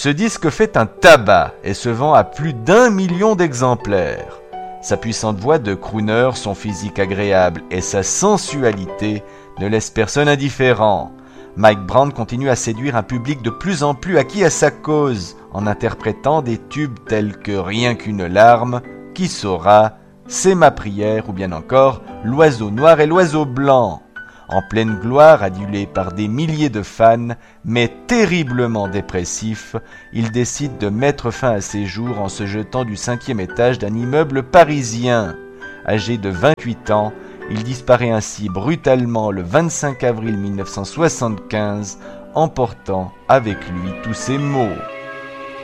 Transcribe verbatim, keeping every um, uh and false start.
Ce disque fait un tabac et se vend à plus d'un million d'exemplaires. Sa puissante voix de crooner, son physique agréable et sa sensualité ne laissent personne indifférent. Mike Brand continue à séduire un public de plus en plus acquis à sa cause, en interprétant des tubes tels que Rien qu'une larme, Qui saura, C'est ma prière ou bien encore L'oiseau noir et l'oiseau blanc. En pleine gloire, adulé par des milliers de fans, mais terriblement dépressif, il décide de mettre fin à ses jours en se jetant du cinquième étage d'un immeuble parisien. Âgé de vingt-huit ans, il disparaît ainsi brutalement le vingt-cinq avril mille neuf cent soixante-quinze, emportant avec lui tous ses maux.